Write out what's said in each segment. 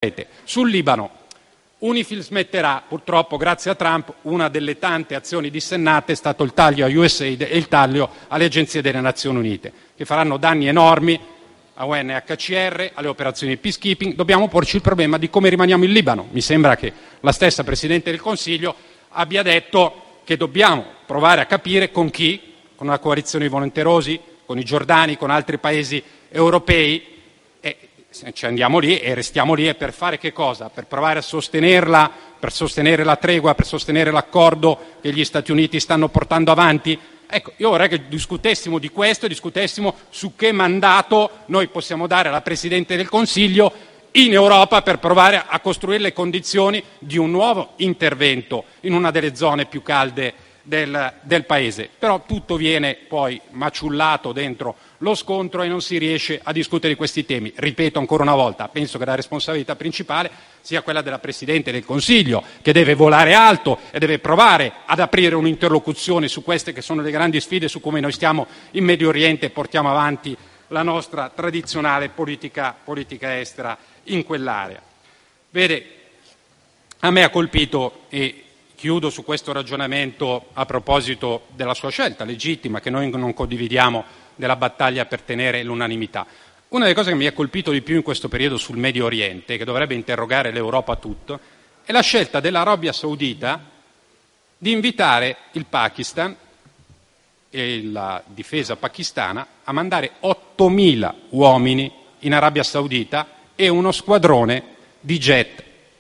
Sul Libano, UNIFIL smetterà, purtroppo grazie a Trump una delle tante azioni dissennate è stato il taglio a USAID e il taglio alle agenzie delle Nazioni Unite, che faranno danni enormi a UNHCR, alle operazioni di peacekeeping. Dobbiamo porci il problema di come rimaniamo in Libano. Mi sembra che la stessa Presidente del Consiglio abbia detto che dobbiamo provare a capire con chi, con una coalizione di volenterosi, con i giordani, con altri paesi europei, ci andiamo lì e restiamo lì, e per fare che cosa? Per provare a sostenerla, per sostenere la tregua, per sostenere l'accordo che gli Stati Uniti stanno portando avanti? Ecco, io vorrei che discutessimo di questo e discutessimo su che mandato noi possiamo dare alla Presidente del Consiglio in Europa per provare a costruire le condizioni di un nuovo intervento in una delle zone più calde del paese. Però tutto viene poi maciullato dentro lo scontro e non si riesce a discutere di questi temi. Ripeto ancora una volta, penso che la responsabilità principale sia quella della Presidente del Consiglio, che deve volare alto e deve provare ad aprire un'interlocuzione su queste che sono le grandi sfide su come noi stiamo in Medio Oriente e portiamo avanti la nostra tradizionale politica estera in quell'area. Vede, a me ha colpito, e chiudo su questo ragionamento a proposito della sua scelta legittima, che noi non condividiamo, della battaglia per tenere l'unanimità. Una delle cose che mi ha colpito di più in questo periodo sul Medio Oriente, che dovrebbe interrogare l'Europa tutto, è la scelta dell'Arabia Saudita di invitare il Pakistan e la difesa pakistana a mandare 8.000 uomini in Arabia Saudita e uno squadrone di jet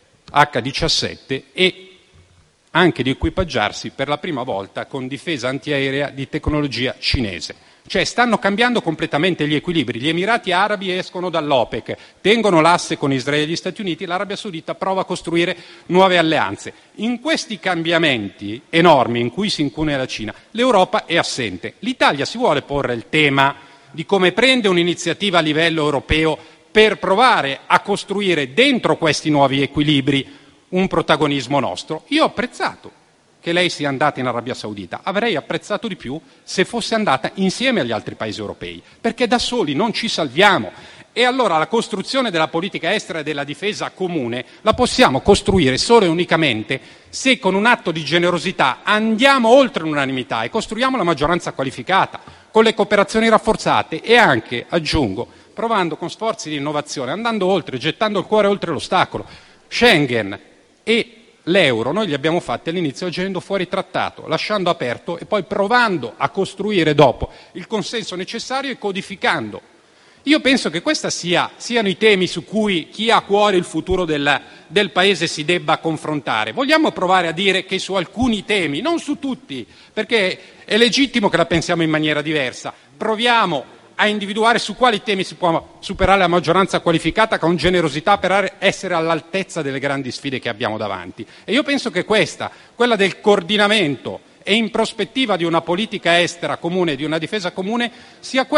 H-17 e anche di equipaggiarsi per la prima volta con difesa antiaerea di tecnologia cinese. Cioè stanno cambiando completamente gli equilibri. Gli Emirati Arabi escono dall'OPEC, tengono l'asse con Israele e gli Stati Uniti, l'Arabia Saudita prova a costruire nuove alleanze. In questi cambiamenti enormi in cui si incune la Cina, l'Europa è assente. L'Italia si vuole porre il tema di come prende un'iniziativa a livello europeo per provare a costruire dentro questi nuovi equilibri un protagonismo nostro. Io ho apprezzato che lei sia andata in Arabia Saudita, avrei apprezzato di più se fosse andata insieme agli altri paesi europei, perché da soli non ci salviamo. E allora la costruzione della politica estera e della difesa comune la possiamo costruire solo e unicamente se con un atto di generosità andiamo oltre l'unanimità e costruiamo la maggioranza qualificata, con le cooperazioni rafforzate e anche, aggiungo, provando con sforzi di innovazione, andando oltre, gettando il cuore oltre l'ostacolo. Schengen e l'euro noi li abbiamo fatti all'inizio agendo fuori trattato, lasciando aperto e poi provando a costruire dopo il consenso necessario e codificando. Io penso che questi siano i temi su cui chi ha a cuore il futuro del Paese si debba confrontare. Vogliamo provare a dire che su alcuni temi, non su tutti, perché è legittimo che la pensiamo in maniera diversa, proviamo a individuare su quali temi si può superare la maggioranza qualificata con generosità per essere all'altezza delle grandi sfide che abbiamo davanti. E io penso che quella del coordinamento e in prospettiva di una politica estera comune, di una difesa comune, sia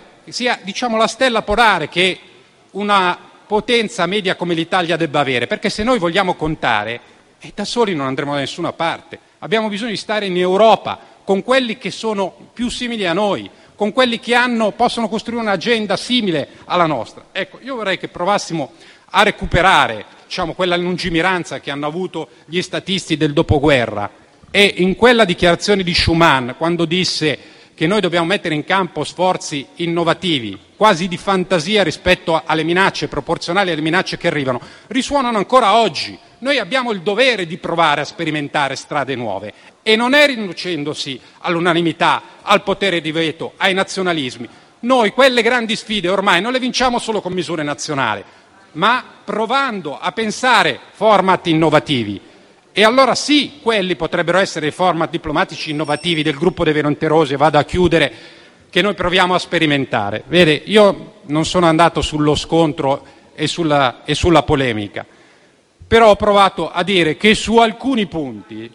diciamo la stella polare che una potenza media come l'Italia debba avere, perché se noi vogliamo contare, da soli non andremo da nessuna parte. Abbiamo bisogno di stare in Europa con quelli che sono più simili a noi, con quelli che possono costruire un'agenda simile alla nostra. Ecco, io vorrei che provassimo a recuperare, diciamo, quella lungimiranza che hanno avuto gli statisti del dopoguerra, e in quella dichiarazione di Schuman, quando disse che noi dobbiamo mettere in campo sforzi innovativi, quasi di fantasia rispetto alle minacce, proporzionali alle minacce che arrivano, risuonano ancora oggi. Noi abbiamo il dovere di provare a sperimentare strade nuove e non è rinunciandosi all'unanimità, al potere di veto, ai nazionalismi. Noi quelle grandi sfide ormai non le vinciamo solo con misure nazionali, ma provando a pensare format innovativi. E allora sì, quelli potrebbero essere i format diplomatici innovativi del gruppo dei volenterosi, e vado a chiudere, che noi proviamo a sperimentare. Vede, io non sono andato sullo scontro e sulla polemica, però ho provato a dire che su alcuni punti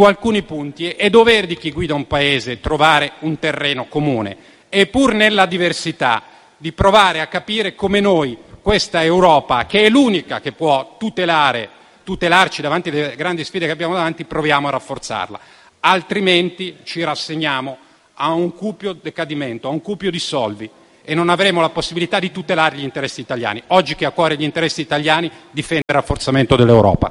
è dovere di chi guida un paese trovare un terreno comune e pur nella diversità di provare a capire come noi questa Europa, che è l'unica che può tutelarci davanti alle grandi sfide che abbiamo davanti, proviamo a rafforzarla. Altrimenti ci rassegniamo a un cupo decadimento, a un cupio dissolvi, e non avremo la possibilità di tutelare gli interessi italiani. Oggi chi ha a cuore gli interessi italiani difende il rafforzamento dell'Europa.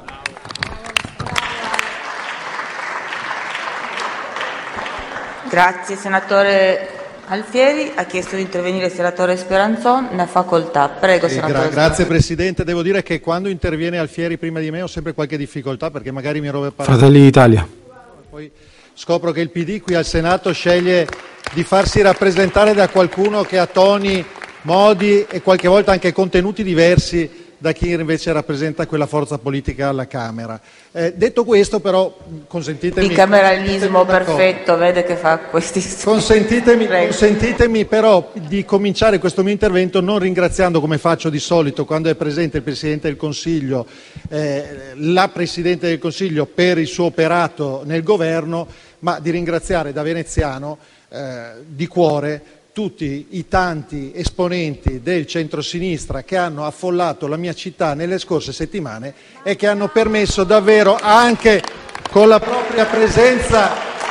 Grazie senatore Alfieri. Ha chiesto di intervenire il senatore Speranzon, ne ha facoltà. Prego, senatore. Grazie Presidente, devo dire che quando interviene Alfieri prima di me ho sempre qualche difficoltà perché magari mi ero parlato. Fratelli d'Italia. Poi scopro che il PD qui al Senato sceglie di farsi rappresentare da qualcuno che ha toni, modi e qualche volta anche contenuti diversi da chi invece rappresenta quella forza politica alla Camera. Detto questo, però, consentitemi... Bicameralismo perfetto, vede che fa questi... Consentitemi però di cominciare questo mio intervento non ringraziando, come faccio di solito quando è presente il Presidente del Consiglio, la Presidente del Consiglio per il suo operato nel governo, ma di ringraziare da veneziano di cuore tutti i tanti esponenti del centrosinistra che hanno affollato la mia città nelle scorse settimane e che hanno permesso davvero anche con la propria presenza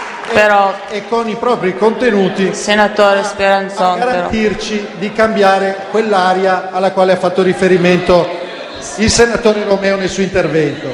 e con i propri contenuti senatore Speranzon, a garantirci di cambiare quell'area alla quale ha fatto riferimento il senatore Romeo nel suo intervento.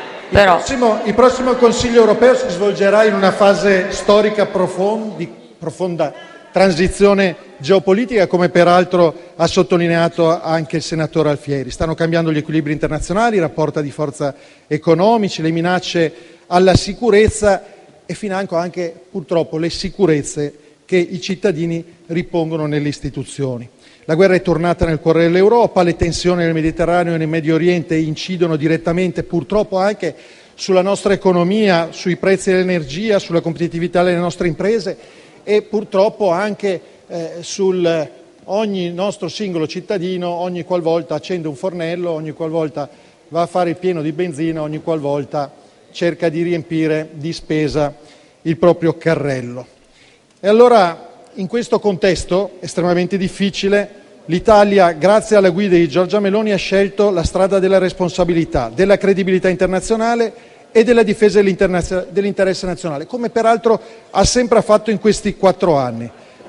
Il prossimo Consiglio europeo si svolgerà in una fase storica di profonda transizione geopolitica, come peraltro ha sottolineato anche il senatore Alfieri. Stanno cambiando gli equilibri internazionali, i rapporti di forza economici, le minacce alla sicurezza e financo anche purtroppo le sicurezze che i cittadini ripongono nelle istituzioni. La guerra è tornata nel cuore dell'Europa, le tensioni nel Mediterraneo e nel Medio Oriente incidono direttamente purtroppo anche sulla nostra economia, sui prezzi dell'energia, sulla competitività delle nostre imprese e purtroppo anche sul ogni nostro singolo cittadino, ogni qualvolta accende un fornello, ogni qualvolta va a fare il pieno di benzina, ogni qualvolta cerca di riempire di spesa il proprio carrello. E allora, in questo contesto estremamente difficile, l'Italia, grazie alla guida di Giorgia Meloni, ha scelto la strada della responsabilità, della credibilità internazionale e della difesa dell'interesse nazionale, come peraltro ha sempre fatto in questi 4 anni.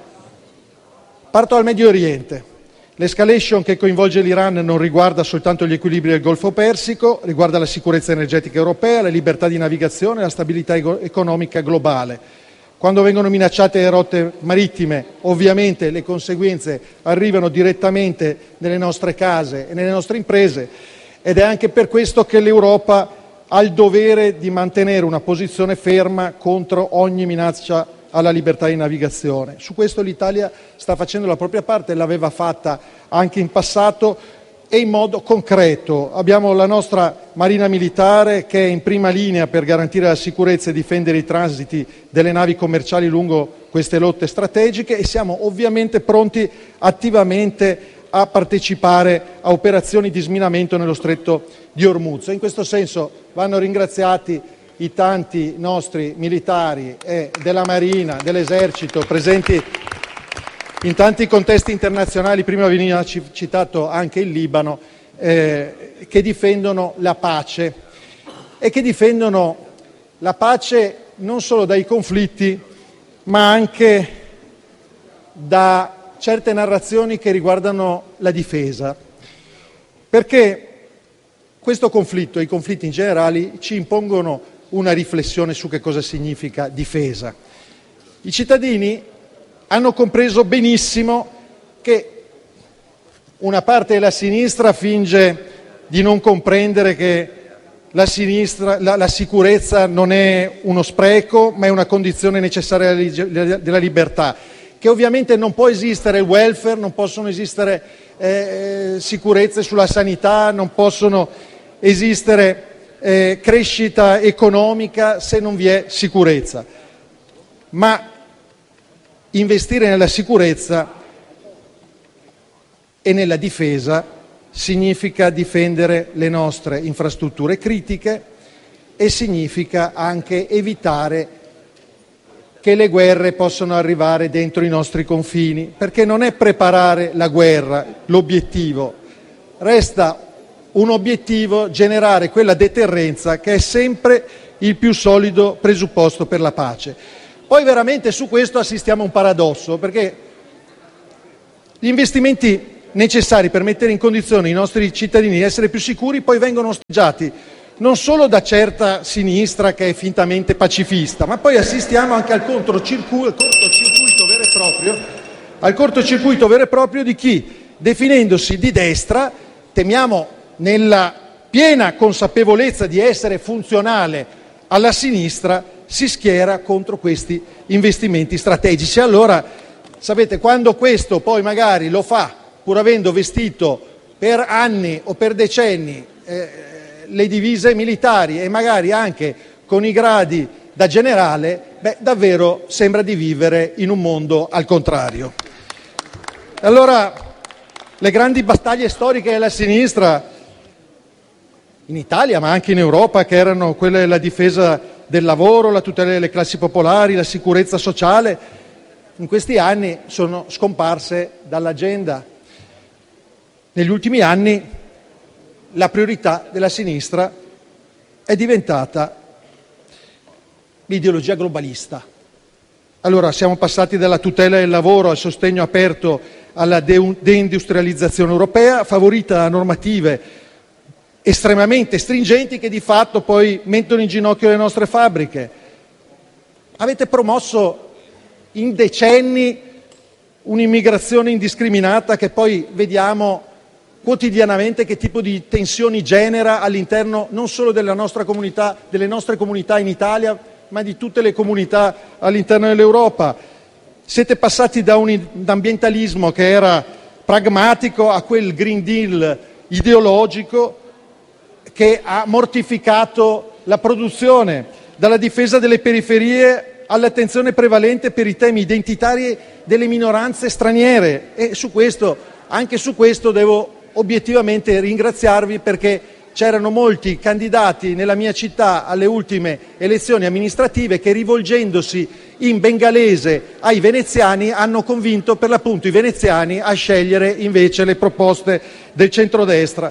Parto dal Medio Oriente. L'escalation che coinvolge l'Iran non riguarda soltanto gli equilibri del Golfo Persico, riguarda la sicurezza energetica europea, la libertà di navigazione e la stabilità economica globale. Quando vengono minacciate le rotte marittime, ovviamente le conseguenze arrivano direttamente nelle nostre case e nelle nostre imprese ed è anche per questo che l'Europa ha il dovere di mantenere una posizione ferma contro ogni minaccia alla libertà di navigazione. Su questo l'Italia sta facendo la propria parte, l'aveva fatta anche in passato e in modo concreto. Abbiamo la nostra Marina Militare che è in prima linea per garantire la sicurezza e difendere i transiti delle navi commerciali lungo queste rotte strategiche e siamo ovviamente pronti attivamente a partecipare a operazioni di sminamento nello stretto di Hormuz. In questo senso vanno ringraziati i tanti nostri militari della Marina, dell'Esercito, presenti in tanti contesti internazionali, prima veniva citato anche il Libano, che difendono la pace e che difendono la pace non solo dai conflitti, ma anche da certe narrazioni che riguardano la difesa, perché questo conflitto e i conflitti in generale ci impongono una riflessione su che cosa significa difesa. I cittadini hanno compreso benissimo che una parte della sinistra finge di non comprendere che la sicurezza non è uno spreco, ma è una condizione necessaria della libertà, che ovviamente non può esistere il welfare, non possono esistere sicurezze sulla sanità, non possono esistere crescita economica se non vi è sicurezza. Ma investire nella sicurezza e nella difesa significa difendere le nostre infrastrutture critiche e significa anche evitare che le guerre possano arrivare dentro i nostri confini, perché non è preparare la guerra l'obiettivo, resta un obiettivo generare quella deterrenza che è sempre il più solido presupposto per la pace. Poi veramente su questo assistiamo a un paradosso, perché Gli investimenti necessari per mettere in condizione i nostri cittadini di essere più sicuri poi vengono osteggiati non solo da certa sinistra che è fintamente pacifista, ma poi assistiamo anche al cortocircuito vero e proprio di chi, definendosi di destra, temiamo nella piena consapevolezza di essere funzionale alla sinistra, si schiera contro questi investimenti strategici. Allora, sapete, quando questo poi magari lo fa, pur avendo vestito per anni o per decenni le divise militari e magari anche con i gradi da generale, davvero sembra di vivere in un mondo al contrario. Allora, le grandi battaglie storiche della sinistra in Italia, ma anche in Europa, che erano quelle della difesa del lavoro, la tutela delle classi popolari, la sicurezza sociale, in questi anni sono scomparse dall'agenda. Negli ultimi anni la priorità della sinistra è diventata l'ideologia globalista. Allora, siamo passati dalla tutela del lavoro al sostegno aperto alla deindustrializzazione europea, favorita da normative estremamente stringenti che di fatto poi mettono in ginocchio le nostre fabbriche. Avete promosso in decenni un'immigrazione indiscriminata che poi vediamo quotidianamente che tipo di tensioni genera all'interno non solo della nostra comunità, delle nostre comunità in Italia, ma di tutte le comunità all'interno dell'Europa. Siete passati da un ambientalismo che era pragmatico a quel Green Deal ideologico che ha mortificato la produzione, dalla difesa delle periferie all'attenzione prevalente per i temi identitari delle minoranze straniere. E anche su questo devo obiettivamente ringraziarvi, perché c'erano molti candidati nella mia città alle ultime elezioni amministrative che, rivolgendosi in bengalese ai veneziani, hanno convinto per l'appunto i veneziani a scegliere invece le proposte del centrodestra.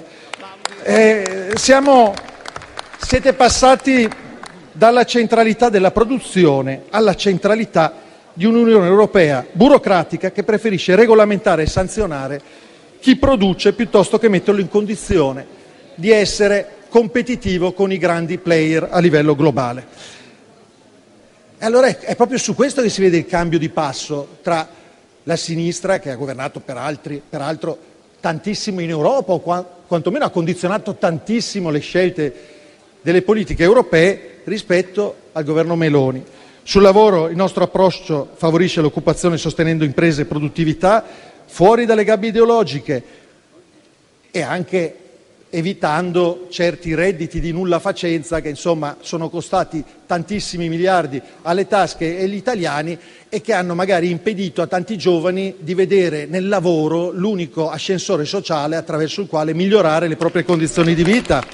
Siete passati dalla centralità della produzione alla centralità di un'Unione Europea burocratica che preferisce regolamentare e sanzionare chi produce piuttosto che metterlo in condizione di essere competitivo con i grandi player a livello globale. E allora è proprio su questo che si vede il cambio di passo tra la sinistra, che ha governato peraltro tantissimo in Europa, o quantomeno ha condizionato tantissimo le scelte delle politiche europee, rispetto al governo Meloni. Sul lavoro il nostro approccio favorisce l'occupazione sostenendo imprese e produttività fuori dalle gabbie ideologiche e anche evitando certi redditi di nulla facenza che insomma sono costati tantissimi miliardi alle tasche agli italiani e che hanno magari impedito a tanti giovani di vedere nel lavoro l'unico ascensore sociale attraverso il quale migliorare le proprie condizioni di vita.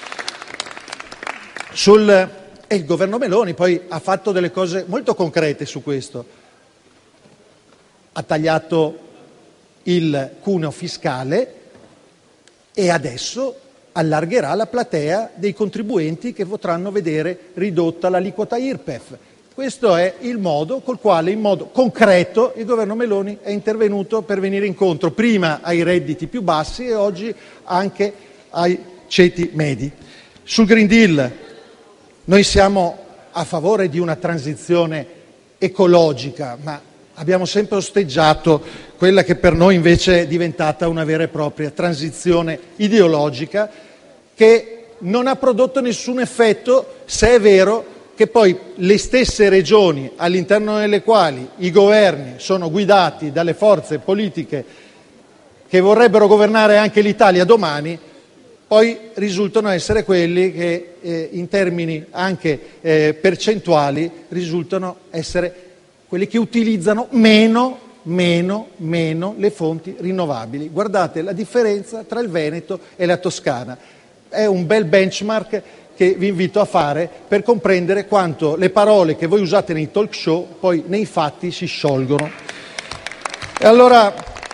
E il governo Meloni poi ha fatto delle cose molto concrete su questo. Ha tagliato il cuneo fiscale e adesso allargherà la platea dei contribuenti che potranno vedere ridotta l'aliquota IRPEF. Questo è il modo col quale, in modo concreto, il governo Meloni è intervenuto per venire incontro prima ai redditi più bassi e oggi anche ai ceti medi. Sul Green Deal noi siamo a favore di una transizione ecologica, ma abbiamo sempre osteggiato quella che per noi invece è diventata una vera e propria transizione ideologica che non ha prodotto nessun effetto, se è vero che poi le stesse regioni all'interno delle quali i governi sono guidati dalle forze politiche che vorrebbero governare anche l'Italia domani, poi risultano essere quelli che in termini anche percentuali risultano essere quelli che utilizzano meno le fonti rinnovabili. Guardate la differenza tra il Veneto e la Toscana. È un bel benchmark che vi invito a fare per comprendere quanto le parole che voi usate nei talk show poi nei fatti si sciolgono. E allora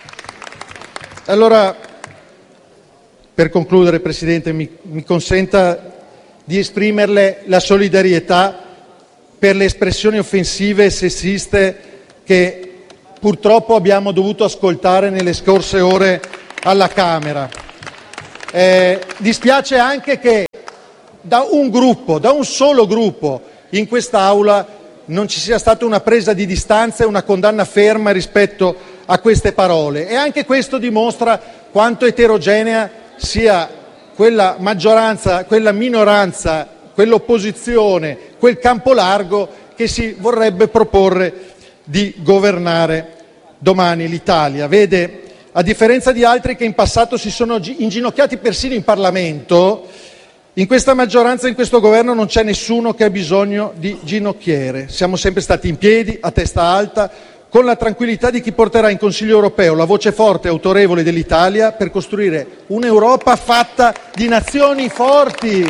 per concludere, Presidente, mi consenta di esprimerle la solidarietà per le espressioni offensive e sessiste che purtroppo abbiamo dovuto ascoltare nelle scorse ore alla Camera. Dispiace anche che da un solo gruppo in quest'Aula non ci sia stata una presa di distanza e una condanna ferma rispetto a queste parole, e anche questo dimostra quanto eterogenea sia quella maggioranza, quella minoranza, quell'opposizione, quel campo largo che si vorrebbe proporre di governare domani l'Italia. Vede, a differenza di altri che in passato si sono inginocchiati persino in Parlamento, in questa maggioranza e in questo governo non c'è nessuno che ha bisogno di ginocchiere. Siamo sempre stati in piedi, a testa alta, con la tranquillità di chi porterà in Consiglio europeo la voce forte e autorevole dell'Italia per costruire un'Europa fatta di nazioni forti.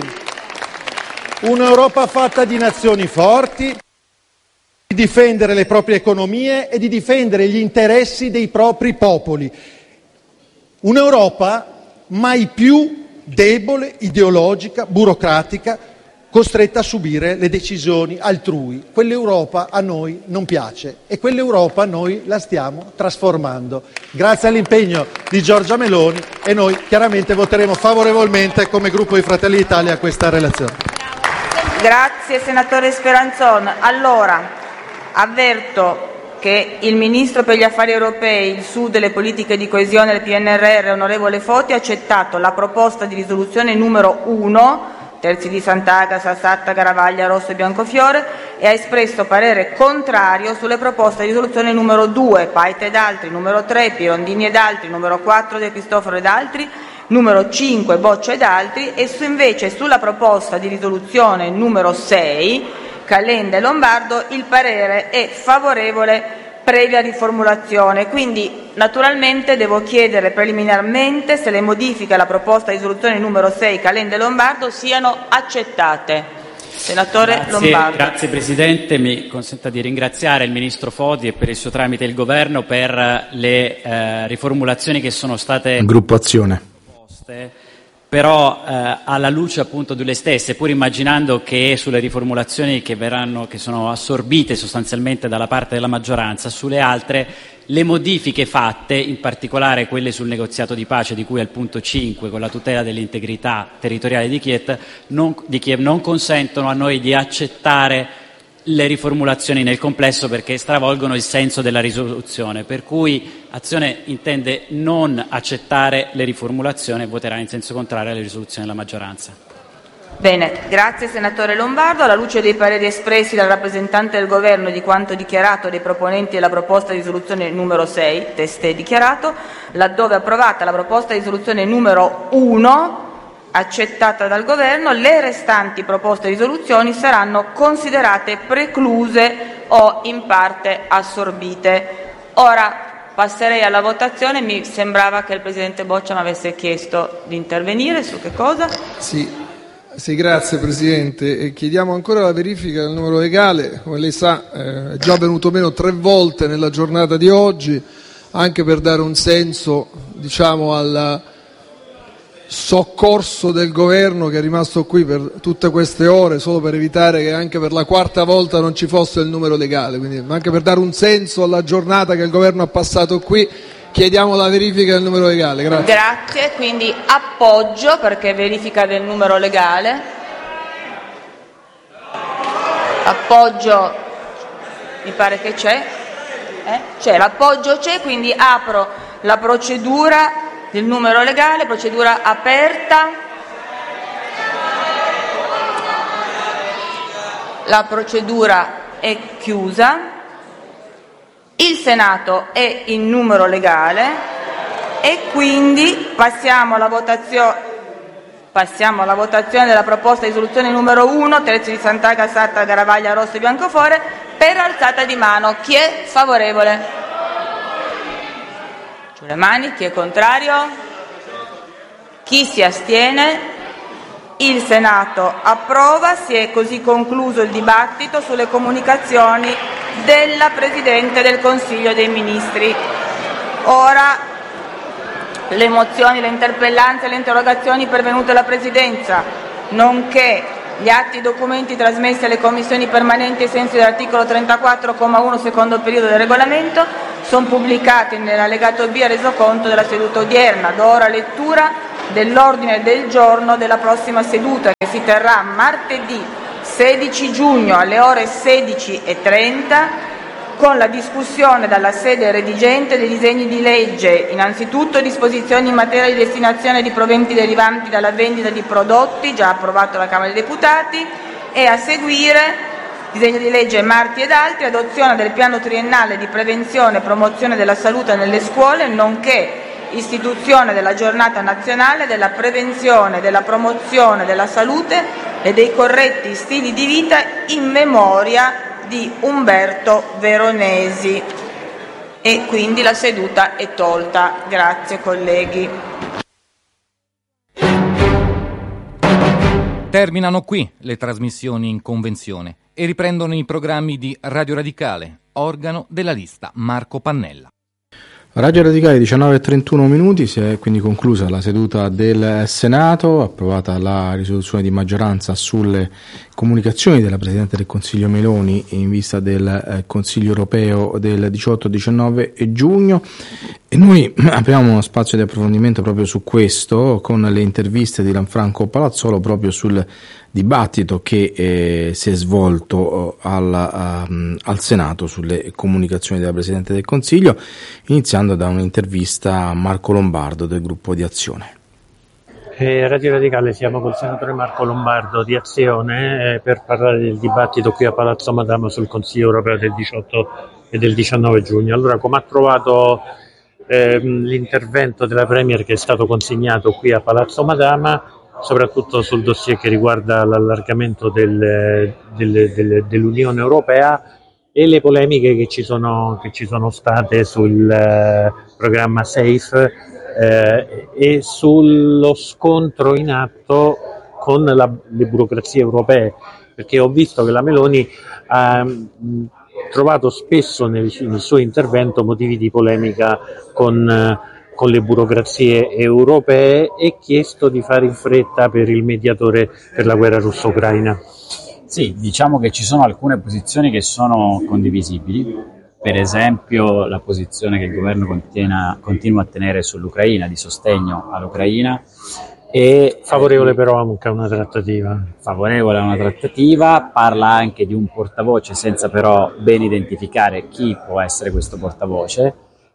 Un'Europa fatta di nazioni forti, di difendere le proprie economie e di difendere gli interessi dei propri popoli. Un'Europa mai più debole, ideologica, burocratica, costretta a subire le decisioni altrui. Quell'Europa a noi non piace e quell'Europa noi la stiamo trasformando. Grazie all'impegno di Giorgia Meloni, e noi chiaramente voteremo favorevolmente come gruppo di Fratelli d'Italia a questa relazione. Grazie senatore Speranzon. Allora, avverto che il Ministro per gli Affari Europei, il Sud e le politiche di coesione del PNRR, onorevole Foti, ha accettato la proposta di risoluzione numero 1, Terzi di Sant'Agata, Sassatta, Garavaglia, Rosso e Biancofiore, e ha espresso parere contrario sulle proposte di risoluzione numero 2, Paita ed altri, numero 3, Pirondini ed altri, numero 4, De Cristofaro ed altri, numero 5, Boccia ed altri, e invece sulla proposta di risoluzione numero 6, Calenda e Lombardo, il parere è favorevole previa riformulazione. Quindi naturalmente devo chiedere preliminarmente se le modifiche alla proposta di risoluzione numero 6 Calenda e Lombardo siano accettate. Senatore Lombardo. Grazie Presidente, mi consenta di ringraziare il Ministro Foti e per il suo tramite il Governo per le riformulazioni che sono state Gruppo Azione proposte. Però alla luce appunto delle stesse, pur immaginando che sulle riformulazioni che sono assorbite sostanzialmente dalla parte della maggioranza, sulle altre le modifiche fatte, in particolare quelle sul negoziato di pace di cui al punto 5 con la tutela dell'integrità territoriale di Kiev, non consentono a noi di accettare le riformulazioni nel complesso perché stravolgono il senso della risoluzione, per cui Azione intende non accettare le riformulazioni e voterà in senso contrario alle risoluzioni della maggioranza. Bene, grazie senatore Lombardo. Alla luce dei pareri espressi dal rappresentante del Governo e di quanto dichiarato dai proponenti della proposta di risoluzione numero 6, testé dichiarato, laddove approvata la proposta di risoluzione numero 1, accettata dal Governo, le restanti proposte di risoluzioni saranno considerate precluse o in parte assorbite. Ora passerei alla votazione. Mi sembrava che il Presidente Boccia mi avesse chiesto di intervenire su che cosa? Sì, grazie Presidente. Chiediamo ancora la verifica del numero legale. Come lei sa, è già venuto meno 3 volte nella giornata di oggi, anche per dare un senso, al soccorso del Governo che è rimasto qui per tutte queste ore solo per evitare che anche per la 4ª volta non ci fosse il numero legale, quindi anche per dare un senso alla giornata che il Governo ha passato qui, chiediamo la verifica del numero legale. Grazie, quindi appoggio perché verifica del numero legale. Appoggio, mi pare che c'è. C'è, l'appoggio c'è, quindi apro la procedura del numero legale, procedura aperta. La procedura è chiusa. Il Senato è in numero legale e quindi passiamo alla votazione della proposta di risoluzione numero 1, Terzi di Sant'Agata, Satta, Garavaglia, Rosso e Biancofiore, per alzata di mano. Chi è favorevole? Giù le mani. Chi è contrario? Chi si astiene? Il Senato approva. Si è così concluso il dibattito sulle comunicazioni della Presidente del Consiglio dei Ministri. Ora le mozioni, le interpellanze e le interrogazioni pervenute alla Presidenza, nonché gli atti e i documenti trasmessi alle commissioni permanenti ai sensi dell'articolo 34,1 secondo periodo del regolamento sono pubblicati nell'allegato B al resoconto della seduta odierna. Do ora lettura dell'ordine del giorno della prossima seduta, che si terrà martedì 16 giugno alle ore 16:30, con la discussione dalla sede redigente dei disegni di legge, innanzitutto disposizioni in materia di destinazione di proventi derivanti dalla vendita di prodotti, già approvato dalla Camera dei Deputati, e a seguire disegno di legge Marti ed altri, adozione del piano triennale di prevenzione e promozione della salute nelle scuole, nonché istituzione della giornata nazionale della prevenzione, della promozione della salute e dei corretti stili di vita in memoria di Umberto Veronesi. E quindi la seduta è tolta. Grazie colleghi. Terminano qui le trasmissioni in convenzione e riprendono i programmi di Radio Radicale, organo della lista Marco Pannella. Radio Radicale 19:31, si è quindi conclusa la seduta del Senato, approvata la risoluzione di maggioranza sulle comunicazioni della Presidente del Consiglio Meloni in vista del Consiglio Europeo del 18-19 giugno, e noi apriamo uno spazio di approfondimento proprio su questo con le interviste di Lanfranco Palazzolo proprio sul dibattito che si è svolto al Senato sulle comunicazioni della Presidente del Consiglio, iniziando da un'intervista a Marco Lombardo del gruppo di Azione. Radio Radicale, siamo col senatore Marco Lombardo di Azione per parlare del dibattito qui a Palazzo Madama sul Consiglio Europeo del 18 e del 19 giugno. Allora, come ha trovato l'intervento della Premier che è stato consegnato qui a Palazzo Madama, soprattutto sul dossier che riguarda l'allargamento dell'Unione Europea e le polemiche che ci sono state sul programma SAFE e sullo scontro in atto con le burocrazie europee, perché ho visto che la Meloni ha trovato spesso nel suo intervento motivi di polemica con le burocrazie europee e chiesto di fare in fretta per il mediatore per la guerra russo-ucraina. Sì, diciamo che ci sono alcune posizioni che sono condivisibili, per esempio la posizione che il governo continua a tenere sull'Ucraina, di sostegno all'Ucraina, e favorevole però anche a una trattativa. Favorevole a una trattativa, parla anche di un portavoce senza però ben identificare chi può essere questo portavoce.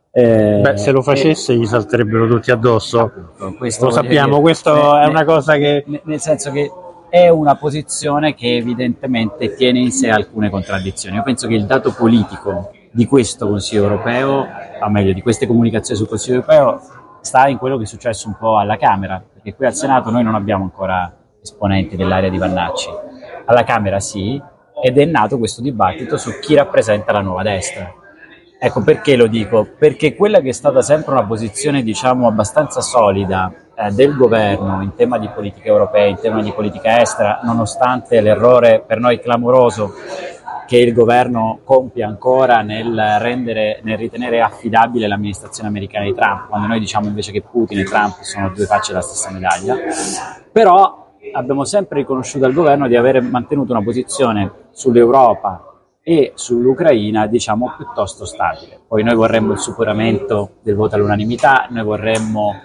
Se lo facesse gli salterebbero tutti addosso, lo sappiamo, questo è una cosa che... Nel senso che è una posizione che evidentemente tiene in sé alcune contraddizioni. Io penso che il dato politico di questo Consiglio Europeo, o meglio di queste comunicazioni sul Consiglio Europeo, sta in quello che è successo un po' alla Camera, perché qui al Senato noi non abbiamo ancora esponenti dell'area di Vannacci, alla Camera sì, ed è nato questo dibattito su chi rappresenta la nuova destra. Ecco perché lo dico, perché quella che è stata sempre una posizione diciamo abbastanza solida del governo in tema di politica europea, in tema di politica estera, nonostante l'errore per noi clamoroso che il governo compie ancora nel ritenere affidabile l'amministrazione americana di Trump, quando noi diciamo invece che Putin e Trump sono due facce della stessa medaglia. Però abbiamo sempre riconosciuto al governo di aver mantenuto una posizione sull'Europa e sull'Ucraina diciamo piuttosto stabile. Poi noi vorremmo il superamento del voto all'unanimità, noi vorremmo...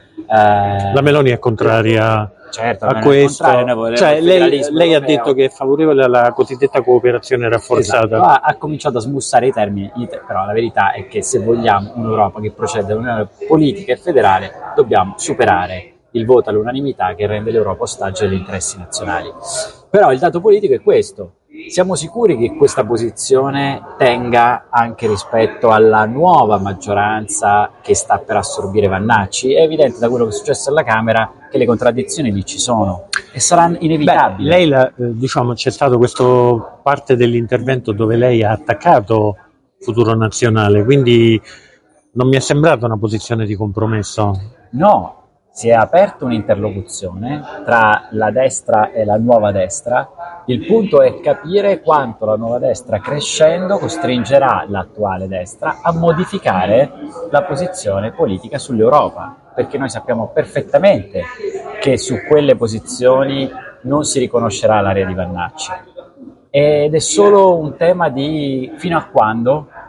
La Meloni è contraria, certo, a questo, cioè, lei ha detto che è favorevole alla cosiddetta cooperazione rafforzata. Esatto. Ha cominciato a smussare i termini, però la verità è che se vogliamo un'Europa che procede all'unione politica e federale dobbiamo superare il voto all'unanimità che rende l'Europa ostaggio degli interessi nazionali. Però il dato politico è questo. Siamo sicuri che questa posizione tenga anche rispetto alla nuova maggioranza che sta per assorbire Vannacci? È evidente da quello che è successo alla Camera che le contraddizioni lì ci sono e saranno inevitabili. Lei, diciamo, c'è stato questo parte dell'intervento dove lei ha attaccato Futuro Nazionale, quindi non mi è sembrata una posizione di compromesso. No. Si è aperta un'interlocuzione tra la destra e la nuova destra. Il punto è capire quanto la nuova destra, crescendo, costringerà l'attuale destra a modificare la posizione politica sull'Europa, perché noi sappiamo perfettamente che su quelle posizioni non si riconoscerà l'area di Vannacci. Ed è solo un tema di fino a quando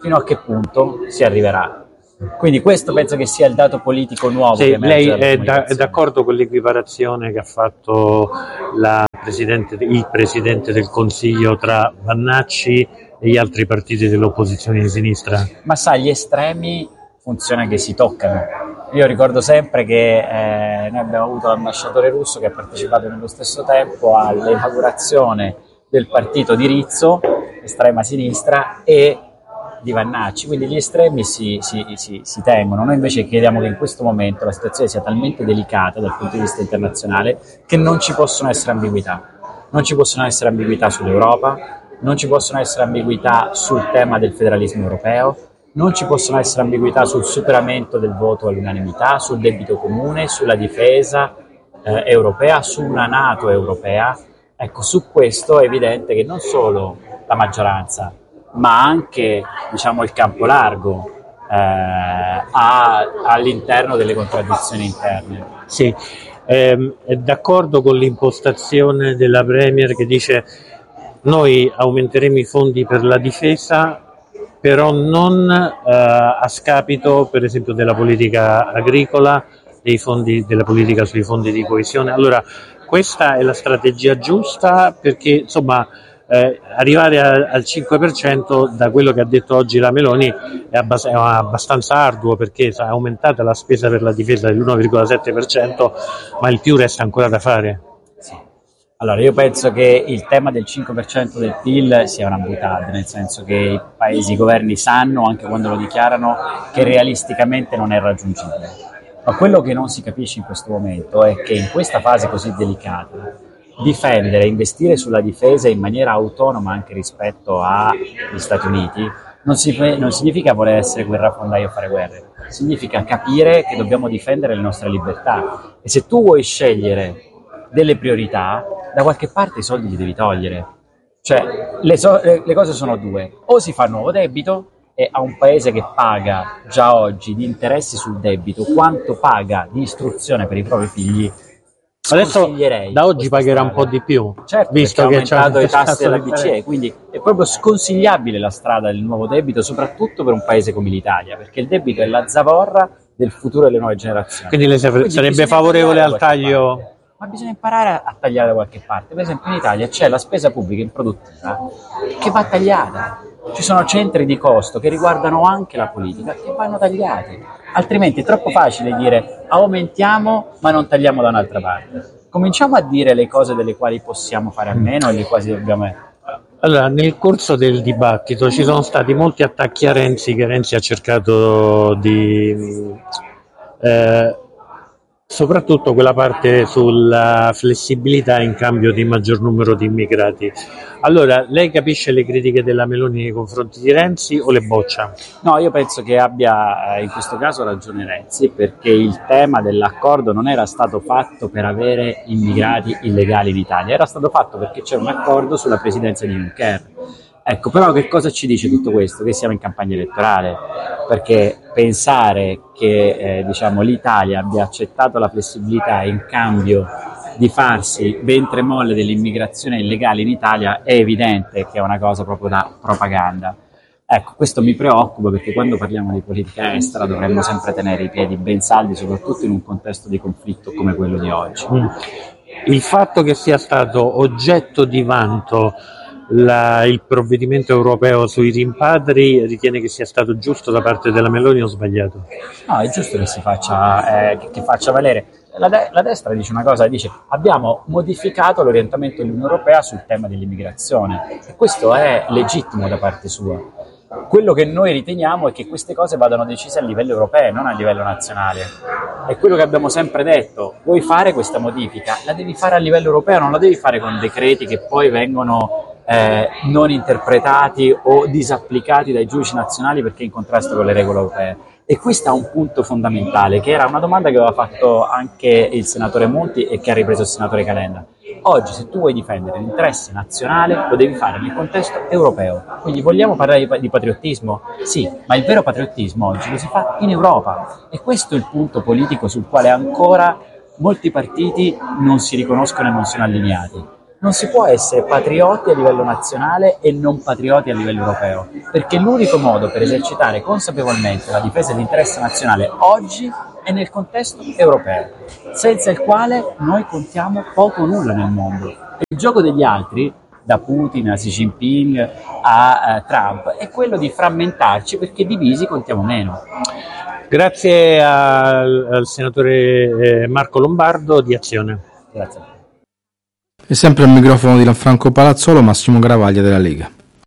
fino a che punto si arriverà. Quindi questo penso che sia il dato politico nuovo. Sì, che lei è d'accordo con l'equiparazione che ha fatto il Presidente del Consiglio tra Vannacci e gli altri partiti dell'opposizione di sinistra? Ma sai, gli estremi funziona che si toccano. Io ricordo sempre che noi abbiamo avuto l'ambasciatore russo che ha partecipato nello stesso tempo all'inaugurazione del partito di Rizzo, estrema sinistra, e di Vannacci, quindi gli estremi si tengono. Noi invece chiediamo che in questo momento la situazione sia talmente delicata dal punto di vista internazionale che non ci possono essere ambiguità. Non ci possono essere ambiguità sull'Europa, non ci possono essere ambiguità sul tema del federalismo europeo, non ci possono essere ambiguità sul superamento del voto all'unanimità, sul debito comune, sulla difesa europea, su una NATO europea. Ecco, su questo è evidente che non solo la maggioranza, ma anche, diciamo, il campo largo all'interno delle contraddizioni interne. Sì, è d'accordo con l'impostazione della Premier che dice noi aumenteremo i fondi per la difesa, però non a scapito, per esempio, della politica agricola, della politica sui fondi di coesione. Allora, questa è la strategia giusta, perché insomma arrivare al 5%, da quello che ha detto oggi la Meloni, è abbastanza arduo, perché è aumentata la spesa per la difesa dell'1,7%, ma il più resta ancora da fare. Sì. Allora, io penso che il tema del 5% del PIL sia una boutade, nel senso che i governi sanno, anche quando lo dichiarano, che realisticamente non è raggiungibile. Ma quello che non si capisce in questo momento è che in questa fase così delicata difendere e investire sulla difesa in maniera autonoma anche rispetto agli Stati Uniti non significa voler essere guerrafondaio o fare guerre, significa capire che dobbiamo difendere le nostre libertà, e se tu vuoi scegliere delle priorità, da qualche parte i soldi li devi togliere. Cioè le cose sono due: o si fa nuovo debito, e a un paese che paga già oggi di interessi sul debito quanto paga di istruzione per i propri figli, adesso da oggi pagherà un po' di più, certo, visto che ha aumentato i tassi della BCE, quindi è proprio sconsigliabile la strada del nuovo debito, soprattutto per un paese come l'Italia, perché il debito è la zavorra del futuro delle nuove generazioni. Quindi lei sarebbe favorevole al taglio? Parte. Ma bisogna imparare a tagliare da qualche parte. Per esempio in Italia c'è la spesa pubblica improduttiva che va tagliata. Ci sono centri di costo che riguardano anche la politica che vanno tagliati, altrimenti è troppo facile dire aumentiamo ma non tagliamo da un'altra parte. Cominciamo a dire le cose delle quali possiamo fare a meno e le quali dobbiamo. Allora, nel corso del dibattito ci sono stati molti attacchi a Renzi, che Renzi ha cercato di soprattutto quella parte sulla flessibilità in cambio di maggior numero di immigrati. Allora, lei capisce le critiche della Meloni nei confronti di Renzi o le boccia? No, io penso che abbia in questo caso ragione Renzi, perché il tema dell'accordo non era stato fatto per avere immigrati illegali in Italia, era stato fatto perché c'era un accordo sulla presidenza di Juncker. Ecco, però che cosa ci dice tutto questo? Che siamo in campagna elettorale, perché pensare che l'Italia abbia accettato la flessibilità in cambio di farsi ventre molle dell'immigrazione illegale in Italia è evidente che è una cosa proprio da propaganda. Ecco, questo mi preoccupa, perché quando parliamo di politica estera dovremmo sempre tenere i piedi ben saldi, soprattutto in un contesto di conflitto come quello di oggi. Il fatto che sia stato oggetto di vanto il provvedimento europeo sui rimpatri, ritiene che sia stato giusto da parte della Meloni o sbagliato? No, è giusto che si faccia, che faccia valere. La destra dice una cosa, dice abbiamo modificato l'orientamento dell'Unione Europea sul tema dell'immigrazione, e questo è legittimo da parte sua. Quello che noi riteniamo è che queste cose vadano decise a livello europeo, non a livello nazionale. È quello che abbiamo sempre detto: vuoi fare questa modifica, la devi fare a livello europeo, non la devi fare con decreti che poi vengono non interpretati o disapplicati dai giudici nazionali perché in contrasto con le regole europee. E questo è un punto fondamentale, che era una domanda che aveva fatto anche il senatore Monti e che ha ripreso il senatore Calenda. Oggi, se tu vuoi difendere l'interesse nazionale, lo devi fare nel contesto europeo. Quindi vogliamo parlare di patriottismo? Sì, ma il vero patriottismo oggi lo si fa in Europa, e questo è il punto politico sul quale ancora molti partiti non si riconoscono e non sono allineati. Non si può essere patrioti a livello nazionale e non patrioti a livello europeo, perché l'unico modo per esercitare consapevolmente la difesa dell'interesse nazionale oggi è nel contesto europeo, senza il quale noi contiamo poco o nulla nel mondo. Il gioco degli altri, da Putin a Xi Jinping a Trump, è quello di frammentarci perché divisi contiamo meno. Grazie al senatore Marco Lombardo di Azione. Grazie. E sempre al microfono di Lanfranco Palazzolo, Massimo Garavaglia della Lega.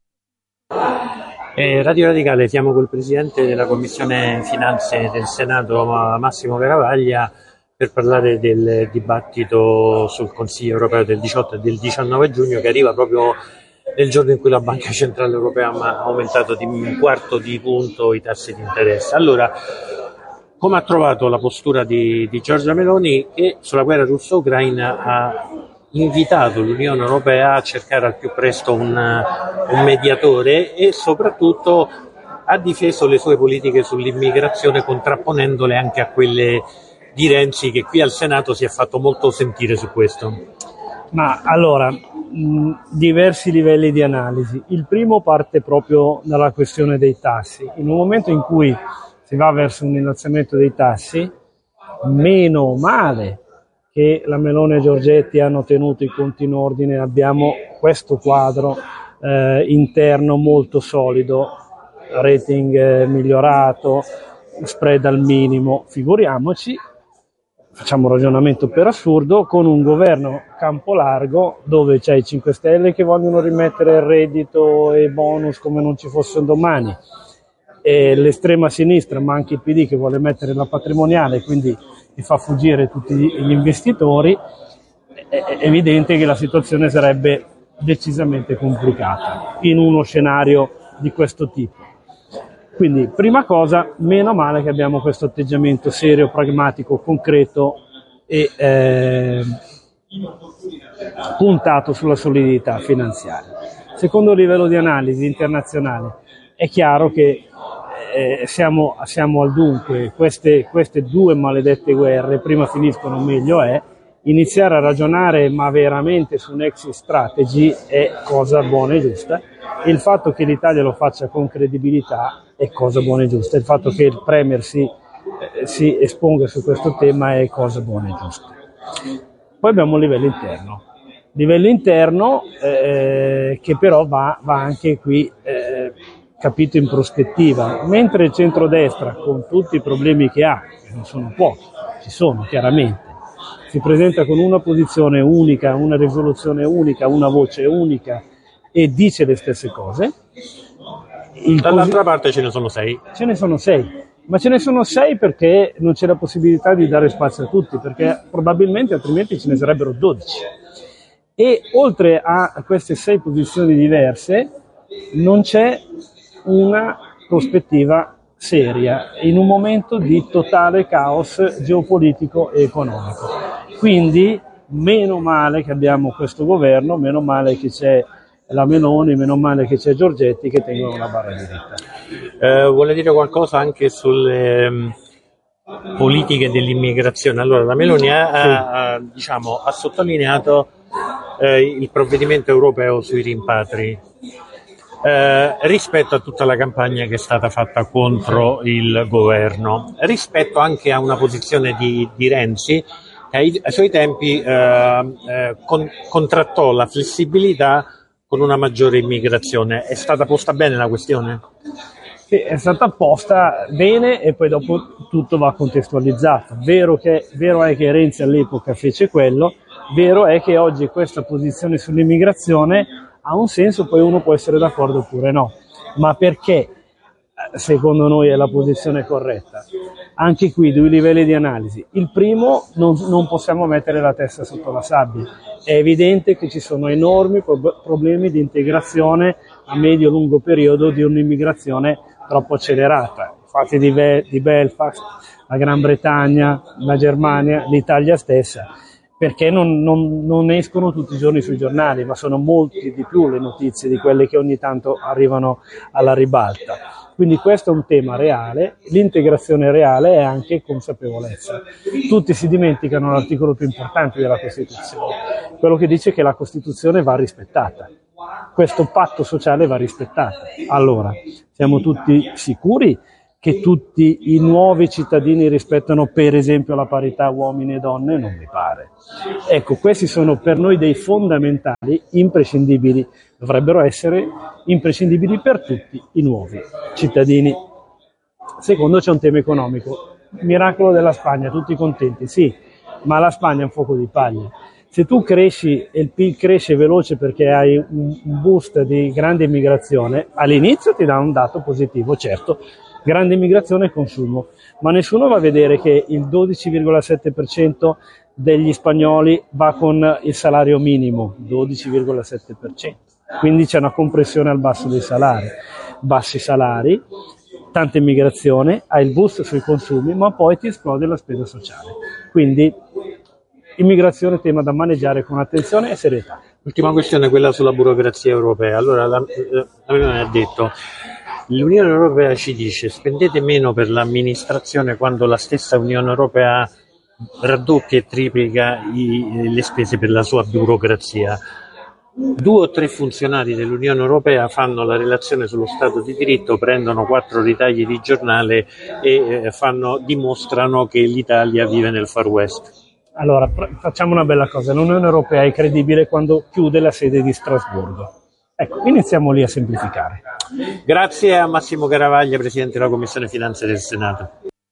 Radio Radicale, siamo col Presidente della Commissione Finanze del Senato, Massimo Garavaglia, per parlare del dibattito sul Consiglio Europeo del 18 e del 19 giugno, che arriva proprio nel giorno in cui la Banca Centrale Europea ha aumentato di 1/4 di punto i tassi di interesse. Allora, come ha trovato la postura di Giorgia Meloni, che sulla guerra russo-ucraina ha invitato l'Unione Europea a cercare al più presto un mediatore e soprattutto ha difeso le sue politiche sull'immigrazione, contrapponendole anche a quelle di Renzi, che qui al Senato si è fatto molto sentire su questo. Ma allora, diversi livelli di analisi. Il primo parte proprio dalla questione dei tassi. In un momento in cui si va verso un innalzamento dei tassi, meno male che la Meloni e Giorgetti hanno tenuto i conti in ordine, abbiamo questo quadro interno molto solido, rating migliorato, spread al minimo. Figuriamoci, facciamo un ragionamento per assurdo, con un governo campo largo dove c'è i 5 Stelle che vogliono rimettere il reddito e bonus come non ci fossero domani, e l'estrema sinistra, ma anche il PD, che vuole mettere la patrimoniale, quindi e fa fuggire tutti gli investitori. È evidente che la situazione sarebbe decisamente complicata in uno scenario di questo tipo. Quindi, prima cosa, meno male che abbiamo questo atteggiamento serio, pragmatico, concreto e puntato sulla solidità finanziaria. Secondo livello di analisi internazionale, è chiaro che siamo al dunque. Queste due maledette guerre, prima finiscono meglio è. Iniziare a ragionare ma veramente su un exit strategy è cosa buona e giusta, e il fatto che l'Italia lo faccia con credibilità è cosa buona e giusta, il fatto che il Premier si esponga su questo tema è cosa buona e giusta. Poi abbiamo un livello interno che però va anche qui capito in prospettiva. Mentre il centrodestra, con tutti i problemi che ha, che non sono pochi, ci sono chiaramente, si presenta con una posizione unica, una risoluzione unica, una voce unica e dice le stesse cose. Dall'altra parte ce ne sono 6. Ce ne sono 6, ma ce ne sono 6 perché non c'è la possibilità di dare spazio a tutti, perché probabilmente altrimenti ce ne sarebbero 12. E oltre a queste 6 posizioni diverse non c'è una prospettiva seria in un momento di totale caos geopolitico e economico. Quindi meno male che abbiamo questo governo, meno male che c'è la Meloni, meno male che c'è Giorgetti, che tengono la barra dritta. Vuole dire qualcosa anche sulle politiche dell'immigrazione? Allora, la Meloni ha sottolineato il provvedimento europeo sui rimpatri. Rispetto a tutta la campagna che è stata fatta contro il governo, rispetto anche a una posizione di Renzi, che ai suoi tempi contrattò la flessibilità con una maggiore immigrazione. È stata posta bene la questione? Sì, è stata posta bene e poi dopo tutto va contestualizzato. Vero è che Renzi all'epoca fece quello, vero è che oggi questa posizione sull'immigrazione ha un senso, poi uno può essere d'accordo oppure no. Ma perché secondo noi è la posizione corretta? Anche qui 2 livelli di analisi. Il primo, non possiamo mettere la testa sotto la sabbia. È evidente che ci sono enormi problemi di integrazione a medio-lungo periodo di un'immigrazione troppo accelerata. Fatti di Belfast, la Gran Bretagna, la Germania, l'Italia stessa. Perché non escono tutti i giorni sui giornali, ma sono molti di più le notizie di quelle che ogni tanto arrivano alla ribalta. Quindi questo è un tema reale, l'integrazione reale è anche consapevolezza. Tutti si dimenticano l'articolo più importante della Costituzione, quello che dice che la Costituzione va rispettata. Questo patto sociale va rispettato. Allora, siamo tutti sicuri che tutti i nuovi cittadini rispettano per esempio la parità uomini e donne? Non mi pare. Ecco, questi sono per noi dei fondamentali imprescindibili, dovrebbero essere imprescindibili per tutti i nuovi cittadini. Secondo, c'è un tema economico. Miracolo della Spagna, tutti contenti, sì, ma la Spagna è un fuoco di paglia. Se tu cresci e il PIL cresce veloce perché hai un boost di grande immigrazione, all'inizio ti dà un dato positivo, certo, grande immigrazione e consumo, ma nessuno va a vedere che il 12,7% degli spagnoli va con il salario minimo, 12,7%, quindi c'è una compressione al basso dei salari, bassi salari, tanta immigrazione, hai il boost sui consumi, ma poi ti esplode la spesa sociale, quindi immigrazione è tema da maneggiare con attenzione e serietà. L'ultima questione è quella sulla burocrazia europea. Allora, la Meloni ha detto: l'Unione Europea ci dice spendete meno per l'amministrazione quando la stessa Unione Europea raddoppia e triplica le spese per la sua burocrazia. 2 o 3 funzionari dell'Unione Europea fanno la relazione sullo Stato di diritto, prendono 4 ritagli di giornale e dimostrano che l'Italia vive nel Far West. Allora, facciamo una bella cosa, l'Unione Europea è credibile quando chiude la sede di Strasburgo. Ecco, iniziamo lì a semplificare. Grazie a Massimo Garavaglia, Presidente della Commissione Finanze del Senato.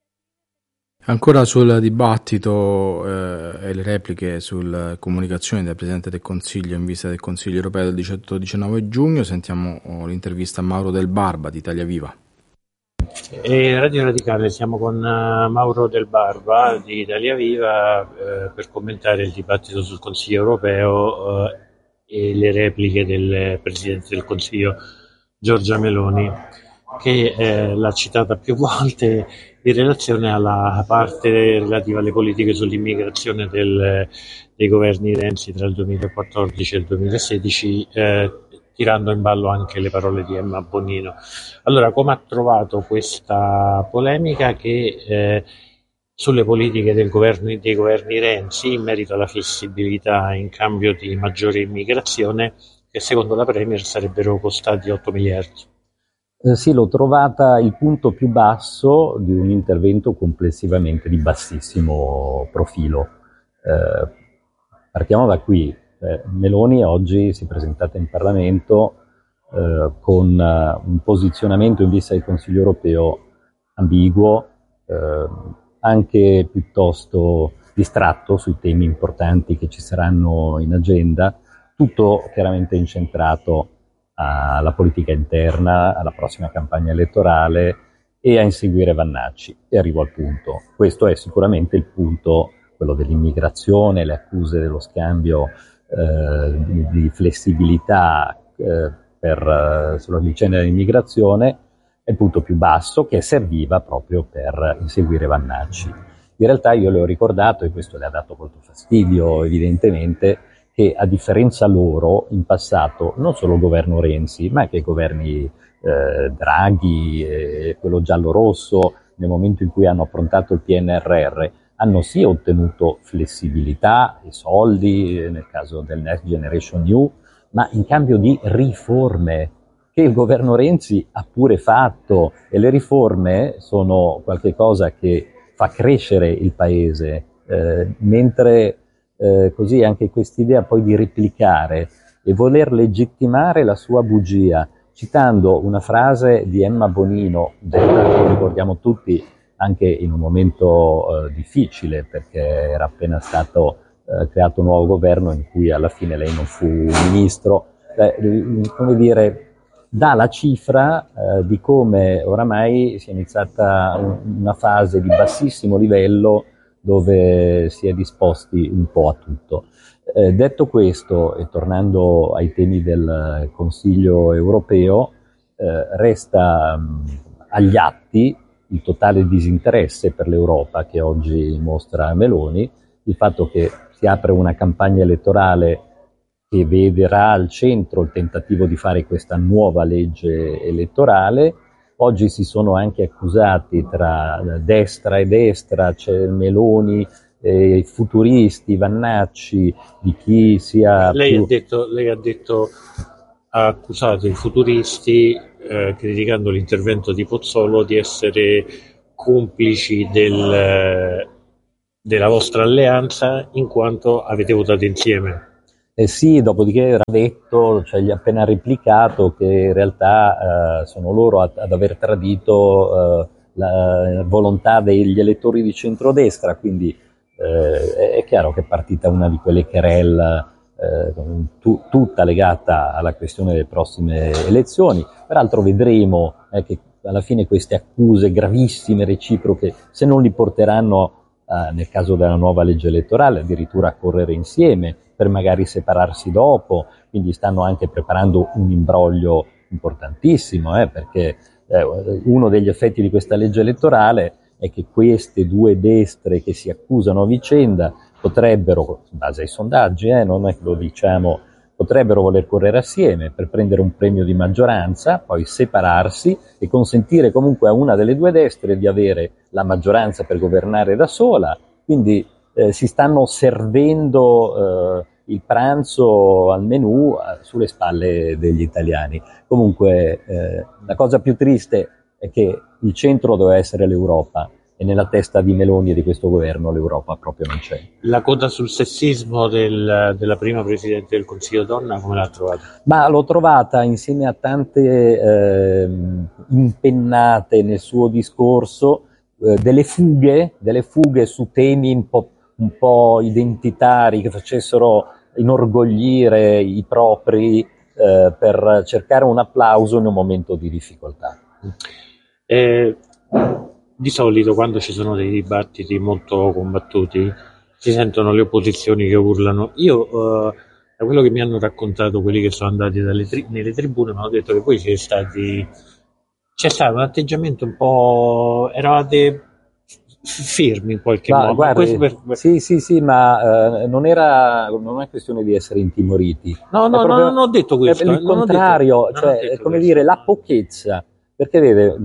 Ancora sul dibattito e le repliche sulla comunicazione del Presidente del Consiglio in vista del Consiglio Europeo del 18-19 giugno, sentiamo l'intervista a Mauro Del Barba di Italia Viva. Radio Radicale, siamo con Mauro Del Barba di Italia Viva per commentare il dibattito sul Consiglio Europeo e le repliche del Presidente del Consiglio Giorgia Meloni, che l'ha citata più volte in relazione alla parte relativa alle politiche sull'immigrazione dei governi Renzi tra il 2014 e il 2016, tirando in ballo anche le parole di Emma Bonino. Allora, come ha trovato questa polemica che sulle politiche dei governi Renzi in merito alla flessibilità in cambio di maggiore immigrazione, che secondo la Premier sarebbero costati 8 miliardi? Sì, l'ho trovata il punto più basso di un intervento complessivamente di bassissimo profilo. Partiamo da qui. Meloni oggi si è presentata in Parlamento con un posizionamento in vista del Consiglio Europeo ambiguo, anche piuttosto distratto sui temi importanti che ci saranno in agenda, tutto chiaramente incentrato alla politica interna, alla prossima campagna elettorale e a inseguire Vannacci. E arrivo al punto. Questo è sicuramente il punto, quello dell'immigrazione, le accuse dello scambio di flessibilità sulla vicenda dell'immigrazione, è il punto più basso che serviva proprio per inseguire Vannacci. In realtà io le ho ricordato, e questo le ha dato molto fastidio evidentemente, che a differenza loro in passato non solo il governo Renzi ma anche i governi Draghi, quello giallo-rosso, nel momento in cui hanno approntato il PNRR, hanno sì ottenuto flessibilità e soldi, nel caso del Next Generation EU, ma in cambio di riforme che il governo Renzi ha pure fatto, e le riforme sono qualcosa che fa crescere il paese, mentre così anche quest'idea poi di replicare e voler legittimare la sua bugia, citando una frase di Emma Bonino, detta, lo ricordiamo tutti, anche in un momento difficile, perché era appena stato creato un nuovo governo in cui alla fine lei non fu ministro, come dire, dà la cifra di come oramai sia iniziata una fase di bassissimo livello dove si è disposti un po' a tutto. Detto questo, e tornando ai temi del Consiglio europeo, resta agli atti il totale disinteresse per l'Europa che oggi mostra Meloni, il fatto che si apre una campagna elettorale che vedrà al centro il tentativo di fare questa nuova legge elettorale, Oggi si sono anche accusati tra destra e destra, c'è Meloni, futuristi, Vannacci, di chi sia Lei più... ha accusato i futuristi, criticando l'intervento di Pozzolo, di essere complici della vostra alleanza in quanto avete votato insieme. Sì, dopodiché era detto, cioè gli ha appena replicato che in realtà sono loro ad aver tradito la volontà degli elettori di centrodestra, quindi è chiaro che è partita una di quelle querelle tutta legata alla questione delle prossime elezioni. Peraltro vedremo che alla fine queste accuse gravissime, reciproche, se non li porteranno nel caso della nuova legge elettorale addirittura a correre insieme per magari separarsi dopo, quindi stanno anche preparando un imbroglio importantissimo, perché uno degli effetti di questa legge elettorale è che queste due destre che si accusano a vicenda potrebbero, in base ai sondaggi, non è che lo diciamo, potrebbero voler correre assieme per prendere un premio di maggioranza, poi separarsi e consentire comunque a una delle due destre di avere la maggioranza per governare da sola, quindi si stanno servendo il pranzo al menù sulle spalle degli italiani. Comunque la cosa più triste è che il centro doveva essere l'Europa e nella testa di Meloni e di questo governo l'Europa proprio non c'è. La coda sul sessismo della prima Presidente del Consiglio donna, come l'ha trovata? Ma l'ho trovata insieme a tante impennate nel suo discorso, delle fughe su temi un po' identitari che facessero inorgoglire i propri per cercare un applauso in un momento di difficoltà. Di solito quando ci sono dei dibattiti molto combattuti si sentono le opposizioni che urlano. Io da quello che mi hanno raccontato quelli che sono andati nelle tribune mi hanno detto che poi c'è stato un atteggiamento un po', eravate fermi in qualche modo. Guardi, sì, ma non è questione di essere intimoriti. No, non ho detto questo. Il contrario, come dire, la pochezza. Perché vede,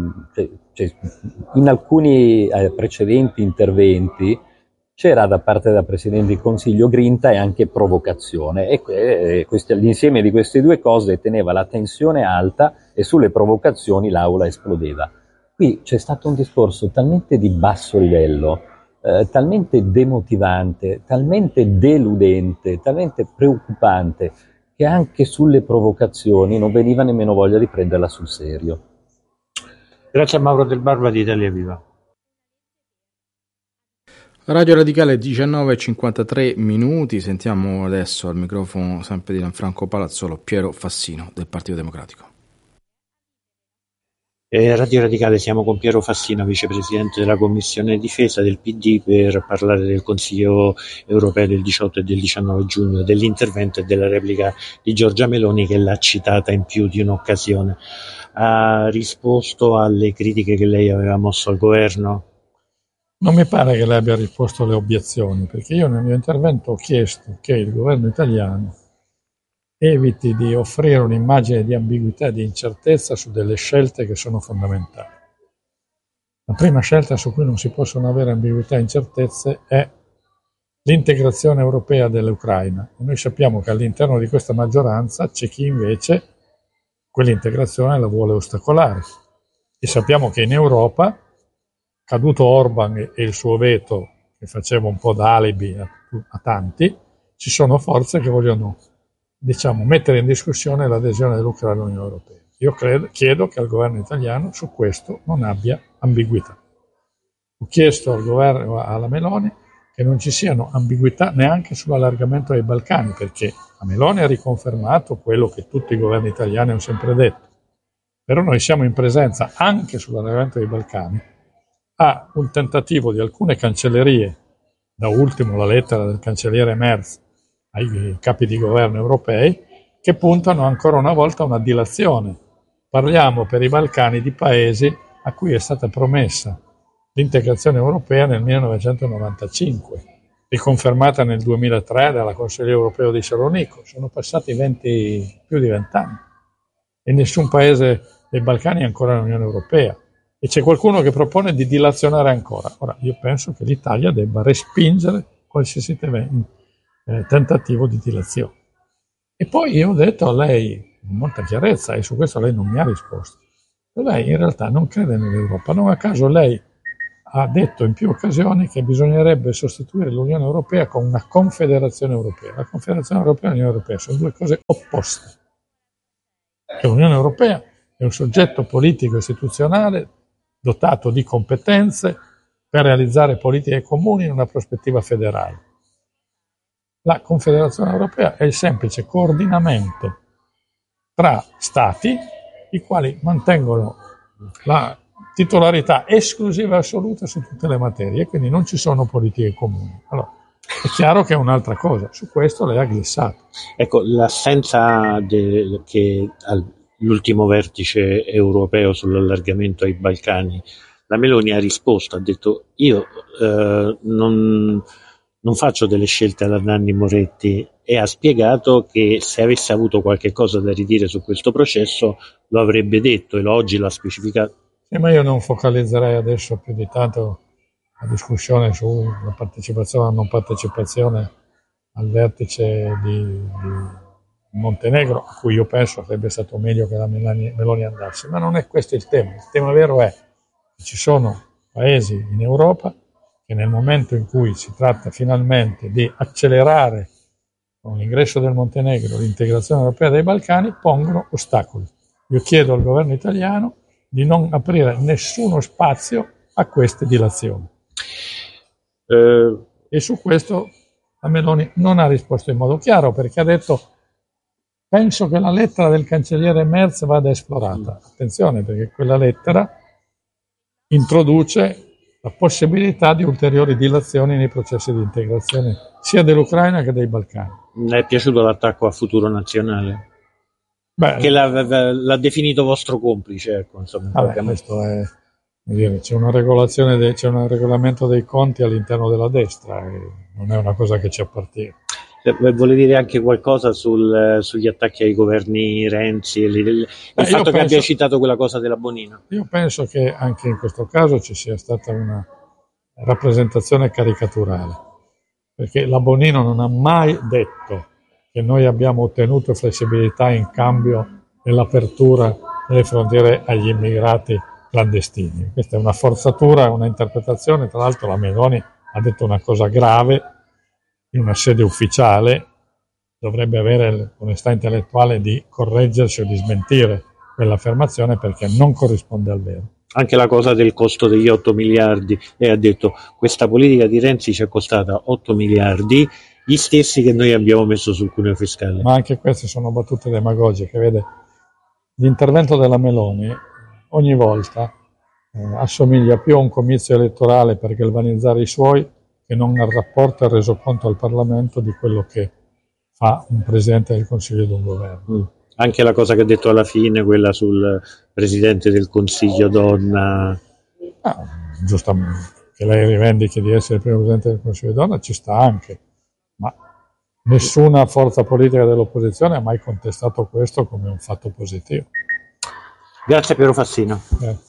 in alcuni precedenti interventi c'era da parte del Presidente del Consiglio grinta e anche provocazione, e l'insieme di queste due cose teneva la tensione alta e sulle provocazioni l'aula esplodeva. Qui c'è stato un discorso talmente di basso livello, talmente demotivante, talmente deludente, talmente preoccupante, che anche sulle provocazioni non veniva nemmeno voglia di prenderla sul serio. Grazie a Mauro Del Barba di Italia Viva. Radio Radicale 19:53, sentiamo adesso al microfono sempre di Gianfranco Palazzolo Piero Fassino del Partito Democratico. Radio Radicale, siamo con Piero Fassino, vicepresidente della Commissione Difesa del PD, per parlare del Consiglio europeo del 18 e del 19 giugno, dell'intervento e della replica di Giorgia Meloni, che l'ha citata in più di un'occasione. Ha risposto alle critiche che lei aveva mosso al governo? Non mi pare che lei abbia risposto alle obiezioni, perché io nel mio intervento ho chiesto che il governo italiano eviti di offrire un'immagine di ambiguità e di incertezza su delle scelte che sono fondamentali. La prima scelta su cui non si possono avere ambiguità e incertezze è l'integrazione europea dell'Ucraina. E noi sappiamo che all'interno di questa maggioranza c'è chi invece quell'integrazione la vuole ostacolare. E sappiamo che in Europa, caduto Orban e il suo veto, che faceva un po' da alibi a tanti, ci sono forze che vogliono mettere in discussione l'adesione dell'Ucraina all'Unione Europea. Io chiedo che al governo italiano su questo non abbia ambiguità. Ho chiesto al governo, alla Meloni, che non ci siano ambiguità neanche sull'allargamento ai Balcani, perché la Meloni ha riconfermato quello che tutti i governi italiani hanno sempre detto. Però noi siamo in presenza anche sull'allargamento ai Balcani a un tentativo di alcune cancellerie, da ultimo la lettera del cancelliere Merz ai capi di governo europei, che puntano ancora una volta a una dilazione. Parliamo per i Balcani di paesi a cui è stata promessa l'integrazione europea nel 1995, riconfermata nel 2003 dalla Consiglio europeo di Salonico. Sono passati più di 20 anni. e nessun paese dei Balcani è ancora nell'Unione Europea. E c'è qualcuno che propone di dilazionare ancora. Ora, io penso che l'Italia debba respingere qualsiasi tentativo di dilazione. E poi io ho detto a lei, con molta chiarezza, e su questo lei non mi ha risposto, lei in realtà non crede nell'Europa. Non a caso lei ha detto in più occasioni che bisognerebbe sostituire l'Unione Europea con una Confederazione Europea. La Confederazione Europea e l'Unione Europea sono due cose opposte. L'Unione Europea è un soggetto politico istituzionale dotato di competenze per realizzare politiche comuni in una prospettiva federale. La Confederazione Europea è il semplice coordinamento tra Stati, i quali mantengono la titolarità esclusiva e assoluta su tutte le materie, e quindi non ci sono politiche comuni. Allora, è chiaro che è un'altra cosa, su questo lei ha glissato. Ecco, l'assenza che all'ultimo vertice europeo sull'allargamento ai Balcani, la Meloni ha risposto, ha detto io non faccio delle scelte alla Nanni Moretti, e ha spiegato che se avesse avuto qualche cosa da ridire su questo processo lo avrebbe detto, e oggi l'ha specificato. Sì, ma io non focalizzerei adesso più di tanto la discussione sulla partecipazione o non partecipazione al vertice di Montenegro, a cui io penso sarebbe stato meglio che la Meloni andasse, ma non è questo il tema. Il tema vero è che ci sono paesi in Europa che nel momento in cui si tratta finalmente di accelerare con l'ingresso del Montenegro l'integrazione europea dei Balcani, pongono ostacoli. Io chiedo al governo italiano di non aprire nessuno spazio a queste dilazioni. E su questo la Meloni non ha risposto in modo chiaro, perché ha detto penso che la lettera del cancelliere Merz vada esplorata. Attenzione, perché quella lettera introduce la possibilità di ulteriori dilazioni nei processi di integrazione sia dell'Ucraina che dei Balcani. Le è piaciuto l'attacco a Futuro Nazionale? Beh, che l'ha definito vostro complice, ecco, insomma. Vabbè, questo è, c'è un regolamento dei conti all'interno della destra, e non è una cosa che ci appartiene. Vuole dire anche qualcosa sugli attacchi ai governi Renzi e il fatto che abbia citato quella cosa della Bonino? Io penso che anche in questo caso ci sia stata una rappresentazione caricaturale, perché la Bonino non ha mai detto che noi abbiamo ottenuto flessibilità in cambio dell'apertura delle frontiere agli immigrati clandestini. Questa è una forzatura, una interpretazione. Tra l'altro la Meloni ha detto una cosa grave in una sede ufficiale, dovrebbe avere l'onestà intellettuale di correggersi o di smentire quell'affermazione, perché non corrisponde al vero. Anche la cosa del costo degli 8 miliardi, lei ha detto questa politica di Renzi ci è costata 8 miliardi, gli stessi che noi abbiamo messo sul cuneo fiscale. Ma anche queste sono battute demagogiche, vede, l'intervento della Meloni ogni volta assomiglia più a un comizio elettorale per galvanizzare i suoi che non al rapporto e al resoconto al Parlamento di quello che fa un Presidente del Consiglio di un governo. Anche la cosa che ha detto alla fine, quella sul Presidente del Consiglio donna. Giustamente, che lei rivendichi di essere il primo Presidente del Consiglio donna ci sta anche, ma nessuna forza politica dell'opposizione ha mai contestato questo come un fatto positivo. Grazie Piero Fassino.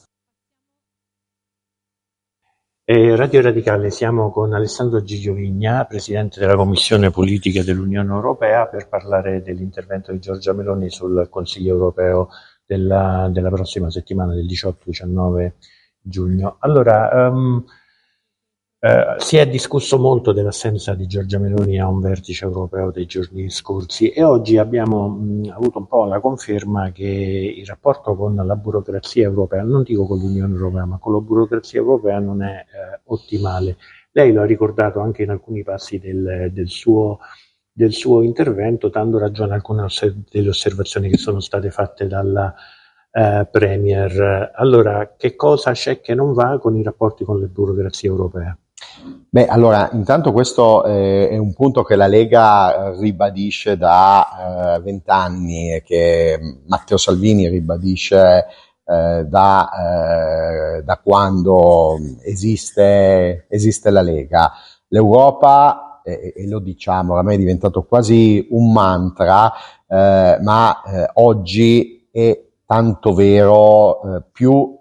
Radio Radicale, siamo con Alessandro Gigliovigna, Presidente della Commissione Politica dell'Unione Europea, per parlare dell'intervento di Giorgia Meloni sul Consiglio Europeo della prossima settimana, del 18-19 giugno. Allora, si è discusso molto dell'assenza di Giorgia Meloni a un vertice europeo dei giorni scorsi, e oggi abbiamo avuto un po' la conferma che il rapporto con la burocrazia europea, non dico con l'Unione Europea, ma con la burocrazia europea non è ottimale. Lei lo ha ricordato anche in alcuni passi del suo intervento, dando ragione a alcune delle osservazioni che sono state fatte dalla Premier. Allora, che cosa c'è che non va con i rapporti con la burocrazia europea? Beh, allora, intanto questo è un punto che la Lega ribadisce da 20 anni e che Matteo Salvini ribadisce da quando esiste la Lega. L'Europa, e lo diciamo, oramai è diventato quasi un mantra, ma oggi è tanto vero più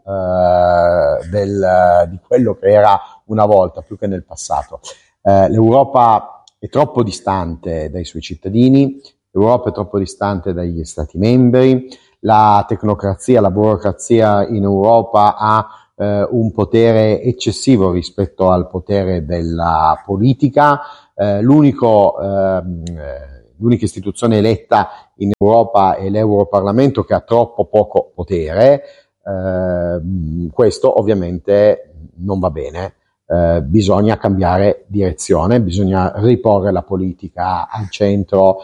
di quello che era una volta, più che nel passato. L'Europa è troppo distante dai suoi cittadini, l'Europa è troppo distante dagli Stati membri, la tecnocrazia, la burocrazia in Europa ha un potere eccessivo rispetto al potere della politica. L'unica istituzione eletta in Europa è l'Europarlamento, che ha troppo poco potere. Questo ovviamente non va bene. Bisogna cambiare direzione, bisogna riporre la politica al centro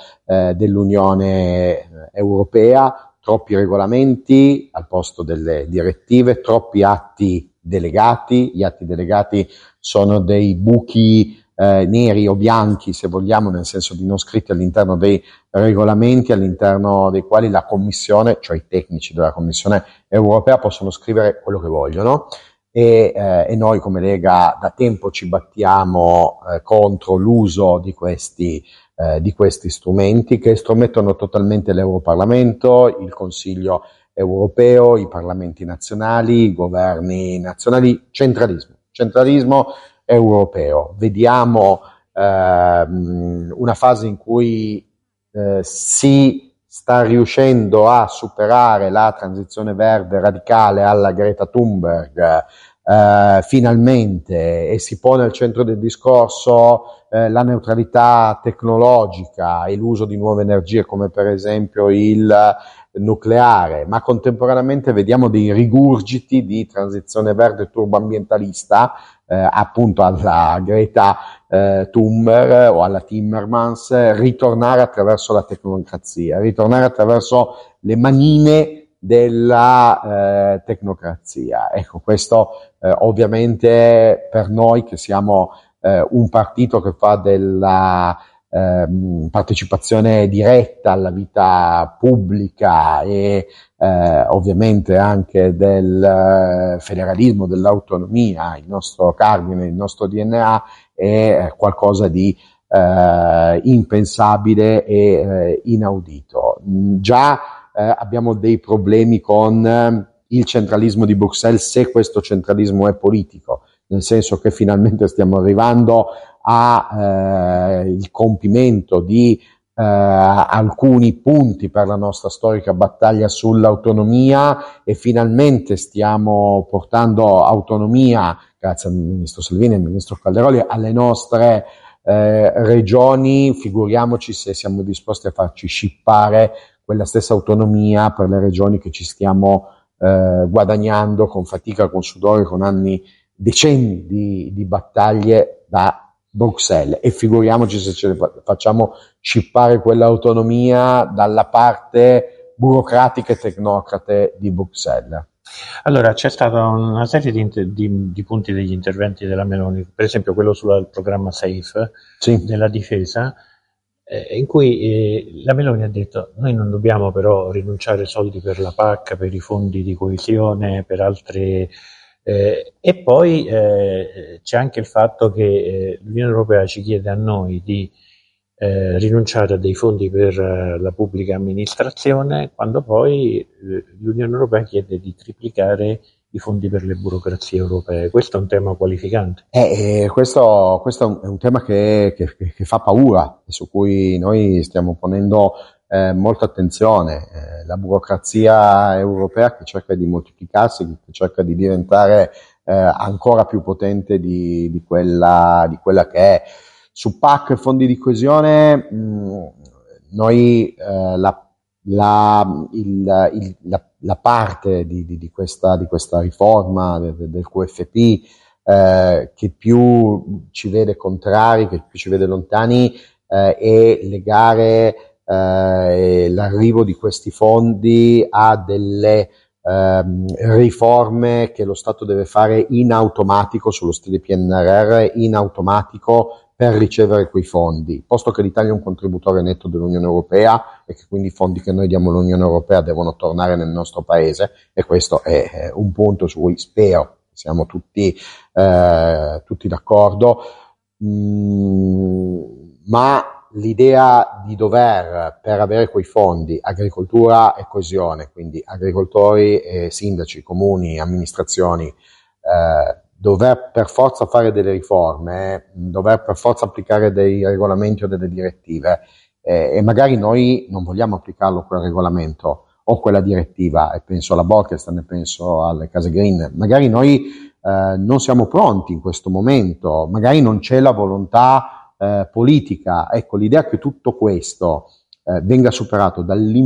dell'Unione Europea. Troppi regolamenti al posto delle direttive, troppi atti delegati. Gli atti delegati sono dei buchi neri o bianchi, se vogliamo, nel senso di non scritti all'interno dei regolamenti, all'interno dei quali la Commissione, cioè i tecnici della Commissione europea, possono scrivere quello che vogliono. E noi come Lega da tempo ci battiamo contro l'uso di questi strumenti, che estromettono totalmente l'Europarlamento, il Consiglio europeo, i parlamenti nazionali, i governi nazionali. Centralismo europeo. Vediamo una fase in cui si sta riuscendo a superare la transizione verde radicale alla Greta Thunberg finalmente, e si pone al centro del discorso la neutralità tecnologica e l'uso di nuove energie, come per esempio il nucleare, ma contemporaneamente vediamo dei rigurgiti di transizione verde turboambientalista, appunto alla Greta Thunberg o alla Timmermans, ritornare attraverso la tecnocrazia, ritornare attraverso le manine della tecnocrazia. Ecco, questo ovviamente per noi che siamo un partito che fa della partecipazione diretta alla vita pubblica e ovviamente anche del federalismo, dell'autonomia, il nostro cardine, il nostro DNA, è qualcosa di impensabile e inaudito. Già abbiamo dei problemi con il centralismo di Bruxelles, se questo centralismo è politico, nel senso che finalmente stiamo arrivando il compimento di alcuni punti per la nostra storica battaglia sull'autonomia, e finalmente stiamo portando autonomia, grazie al ministro Salvini e al ministro Calderoli, alle nostre regioni. Figuriamoci se siamo disposti a farci scippare quella stessa autonomia per le regioni che ci stiamo guadagnando con fatica, con sudore, con decenni di battaglie da Bruxelles, e figuriamoci se ce ne facciamo scippare quell'autonomia dalla parte burocratica e tecnocrate di Bruxelles. Allora, c'è stata una serie di punti degli interventi della Meloni, per esempio quello sul programma SAFE della difesa, in cui la Meloni ha detto: noi non dobbiamo però rinunciare ai soldi per la PAC, per i fondi di coesione, per altre... e poi c'è anche il fatto che l'Unione Europea ci chiede a noi di rinunciare a dei fondi per la pubblica amministrazione, quando poi l'Unione Europea chiede di triplicare i fondi per le burocrazie europee. Questo è un tema qualificante. Questo è un tema che fa paura e su cui noi stiamo ponendo molta attenzione. La burocrazia europea che cerca di moltiplicarsi, che cerca di diventare ancora più potente di quella che è. Su PAC e fondi di coesione, noi la parte di questa riforma del QFP che più ci vede contrari, che più ci vede lontani, è legare l'arrivo di questi fondi a delle riforme che lo Stato deve fare in automatico, sullo stile PNRR, in automatico, per ricevere quei fondi, posto che l'Italia è un contributore netto dell'Unione Europea e che quindi i fondi che noi diamo all'Unione Europea devono tornare nel nostro paese, e questo è un punto su cui spero siamo tutti d'accordo, ma l'idea di dover, per avere quei fondi, agricoltura e coesione, quindi agricoltori e sindaci, comuni, amministrazioni, dover per forza fare delle riforme, dover per forza applicare dei regolamenti o delle direttive, e magari noi non vogliamo applicarlo quel regolamento o quella direttiva, e penso alla Bolkestein, ne penso alle case green, magari noi non siamo pronti in questo momento, magari non c'è la volontà politica. Ecco, l'idea che tutto questo venga superato